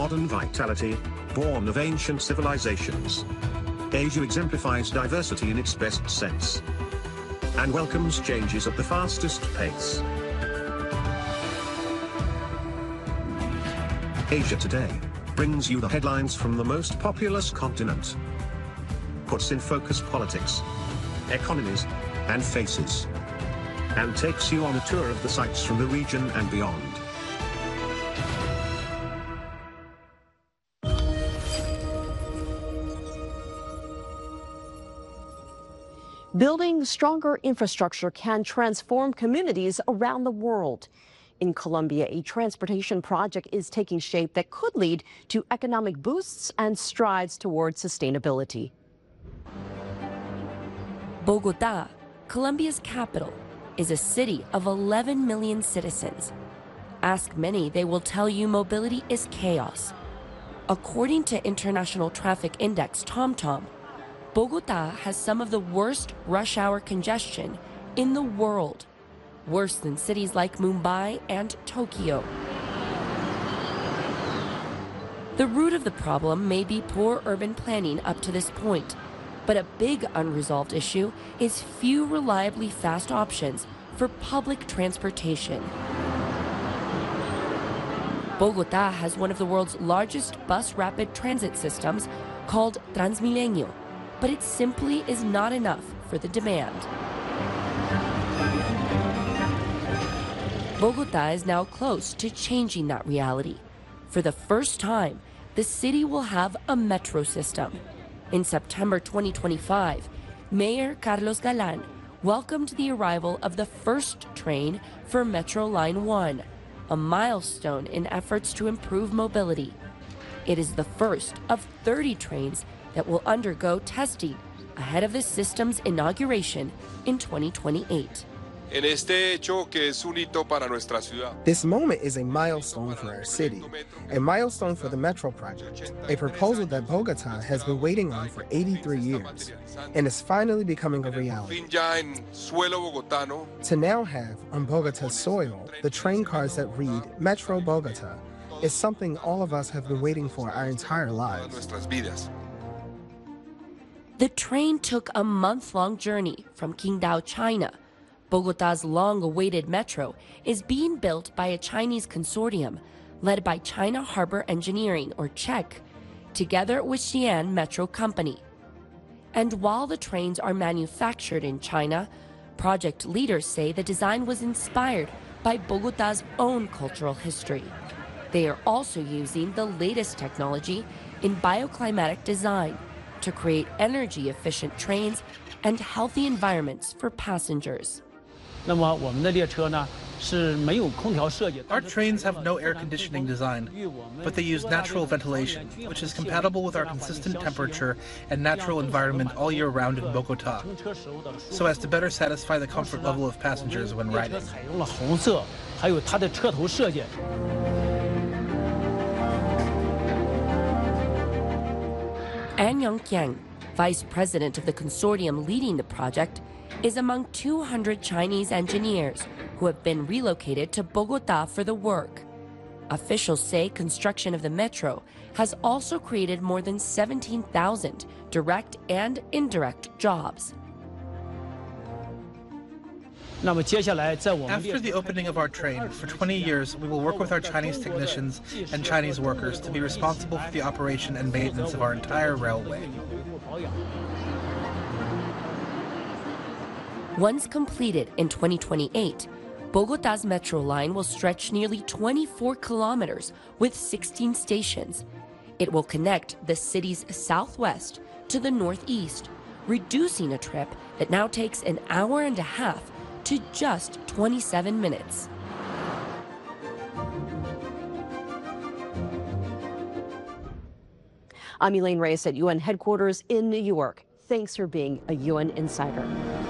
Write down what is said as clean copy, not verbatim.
modern vitality, born of ancient civilizations. Asia exemplifies diversity in its best sense and welcomes changes at the fastest pace. Asia Today brings you the headlines from the most populous continent, puts in focus politics, economies, and faces, and takes you on a tour of the sights from the region and beyond. Building stronger infrastructure can transform communities around the world. In Colombia, a transportation project is taking shape that could lead to economic boosts and strides towards sustainability. Bogotá, Colombia's capital, is a city of 11 million citizens. Ask many, they will tell you mobility is chaos. According to International Traffic Index TomTom, Bogotá has some of the worst rush hour congestion in the world, worse than cities like Mumbai and Tokyo. The root of the problem may be poor urban planning up to this point, but a big unresolved issue is few reliably fast options for public transportation. Bogotá has one of the world's largest bus rapid transit systems called Transmilenio, but it simply is not enough for the demand. Bogotá is now close to changing that reality. For the first time, the city will have a metro system. In September 2025, Mayor Carlos Galán welcomed the arrival of the first train for Metro Line 1, a milestone in efforts to improve mobility. It is the first of 30 trains that will undergo testing ahead of the system's inauguration in 2028. This moment is a milestone for our city, a milestone for the Metro project, a proposal that Bogotá has been waiting on for 83 years, and is finally becoming a reality. To now have, on Bogotá's soil, the train cars that read Metro Bogotá is something all of us have been waiting for our entire lives. The train took a month-long journey from Qingdao, China. Bogotá's long-awaited metro is being built by a Chinese consortium led by China Harbor Engineering, or CHEC, together with Xi'an Metro Company. And while the trains are manufactured in China, project leaders say the design was inspired by Bogotá's own cultural history. They are also using the latest technology in bioclimatic design to create energy-efficient trains and healthy environments for passengers. Our trains have no air conditioning design, but they use natural ventilation, which is compatible with our consistent temperature and natural environment all year round in Bogotá, so as to better satisfy the comfort level of passengers when riding. An Yongqiang, vice president of the consortium leading the project, is among 200 Chinese engineers who have been relocated to Bogotá for the work. Officials say construction of the metro has also created more than 17,000 direct and indirect jobs. After the opening of our train, for 20 years, we will work with our Chinese technicians and Chinese workers to be responsible for the operation and maintenance of our entire railway. Once completed in 2028, Bogotá's metro line will stretch nearly 24 kilometers with 16 stations. It will connect the city's southwest to the northeast, reducing a trip that now takes an hour and a half to just 27 minutes. I'm Elaine Reyes at UN headquarters in New York. Thanks for being a UN Insider.